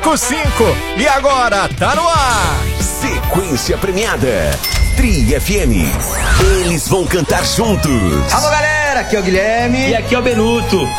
5. E agora, tá no ar. Sequência premiada. Tri FM. Eles vão cantar juntos. Alô, galera, aqui é o Guilherme. E aqui é o Benuto.